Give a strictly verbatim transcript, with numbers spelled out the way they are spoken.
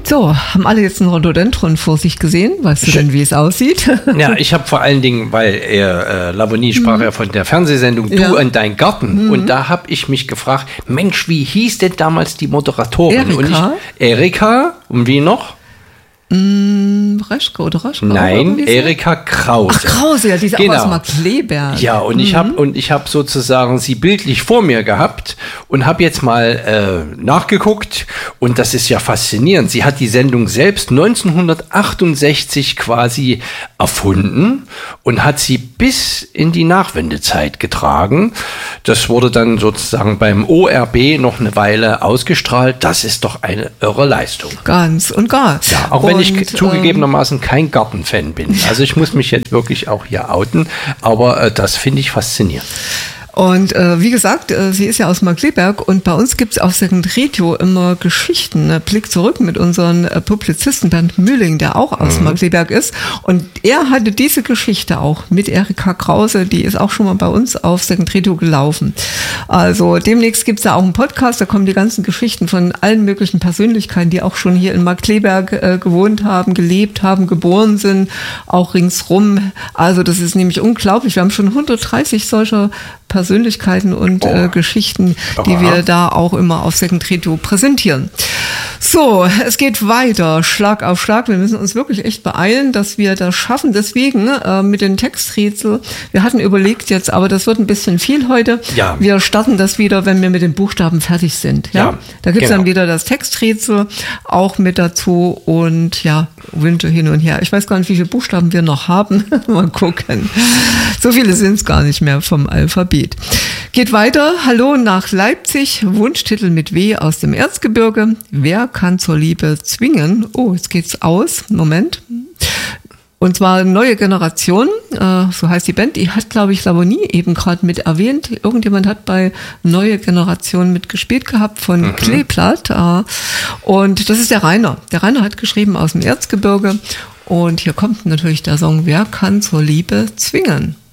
So, haben alle jetzt ein Rhododendron vor sich gesehen? Weißt du denn, wie es aussieht? Ja, ich habe vor allen Dingen, weil er, äh, Lavonie sprach mhm. ja von der Fernsehsendung Du Ja. und dein Garten. Mhm. Und da habe ich mich gefragt, Mensch, wie hieß denn damals die Moderatorin? Erika? Und ich, Erika, und wie noch? Mm, Reschke oder Reschke? Nein, Erika Krause. Ach, Krause, ja, die ist Genau. auch aus Markkleeberg. Ja, und ich habe und ich habe sozusagen sie bildlich vor mir gehabt und habe jetzt mal äh, nachgeguckt und das ist ja faszinierend. Sie hat die Sendung selbst neunzehnhundertachtundsechzig quasi erfunden und hat sie bis in die Nachwendezeit getragen. Das wurde dann sozusagen beim O R B noch eine Weile ausgestrahlt. Das ist doch eine irre Leistung. Ganz und gar. Ja, auch wenn und, ich zugegebenermaßen kein Gartenfan bin. Also ich muss mich jetzt wirklich auch hier outen, aber äh, das finde ich faszinierend. Und äh, wie gesagt, äh, sie ist ja aus Markkleeberg und bei uns gibt es auf Second Radio immer Geschichten. Ne? Blick zurück mit unseren äh, Publizisten Bernd Mühling, der auch aus mhm. Markkleeberg ist. Und er hatte diese Geschichte auch mit Erika Krause, die ist auch schon mal bei uns auf Second Radio gelaufen. Also demnächst gibt es da auch einen Podcast, da kommen die ganzen Geschichten von allen möglichen Persönlichkeiten, die auch schon hier in Markkleeberg äh, gewohnt haben, gelebt haben, geboren sind, auch ringsrum. Also das ist nämlich unglaublich. Wir haben schon hundertdreißig solcher Persönlichkeiten und oh. äh, Geschichten, die Aha. wir da auch immer auf Second Radio präsentieren. So, es geht weiter, Schlag auf Schlag. Wir müssen uns wirklich echt beeilen, dass wir das schaffen. Deswegen äh, mit den Texträtsel, wir hatten überlegt jetzt, aber das wird ein bisschen viel heute. Ja. Wir starten das wieder, wenn wir mit den Buchstaben fertig sind. Ja, ja da gibt's genau. dann wieder das Texträtsel auch mit dazu und ja, Wünsche hin und her. Ich weiß gar nicht, wie viele Buchstaben wir noch haben. Mal gucken. So viele sind es gar nicht mehr vom Alphabet. Geht weiter. Hallo nach Leipzig. Wunschtitel mit W aus dem Erzgebirge. Wer kann zur Liebe zwingen? Oh, jetzt geht's aus. Moment. Und zwar Neue Generation, äh, so heißt die Band, die hat, glaube ich, Lavonie eben gerade mit erwähnt. Irgendjemand hat bei Neue Generation mitgespielt gehabt von mhm. Kleeblatt. Äh, und das ist der Rainer. Der Rainer hat geschrieben aus dem Erzgebirge. Und hier kommt natürlich der Song Wer kann zur Liebe zwingen?